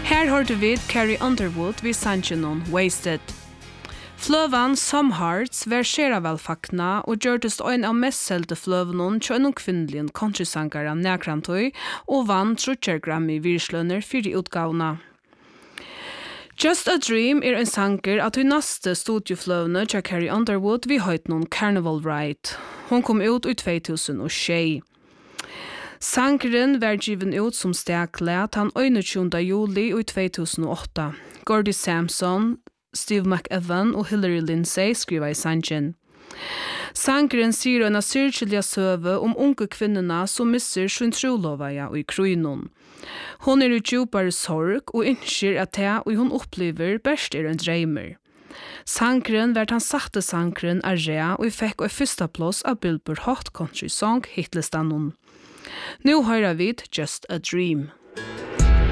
Her hørte vi Carrie Underwood vid sangen Wasted. Fløvan Some Hearts versera velfakna og gjørtes ein av mest selte fløvenen til en kvinnelig countrysangere nekrantøy og vann 30 Grammy virslønner for utgavene. Just a Dream en sanger at hun neste studiofløvene til Carrie Underwood vi høyt noen Carnival Ride. Hun kom ut i 2006. Sangeren var given ut som steklet han 21. juli i 2008. Gordy Sampson, Steve McEwan og Hillary Lindsay skriva i sangen. Sangeren sier en syrkjelige søve om unge kvinnerne som misser sin trolovaja i krynon. Hon i djupare sorg og innskjer at det og hun opplever best en dreimer. Sangeren var han satte sangeren Area og fikk og første plass av Billboard Hot Country Song hitlistanen. Nu hører vi Just a Dream.